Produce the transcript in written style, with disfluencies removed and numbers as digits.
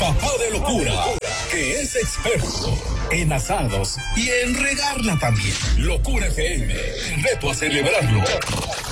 papá de locura, que es experto en asados y en regarla también. Locura FM, te reto a celebrarlo.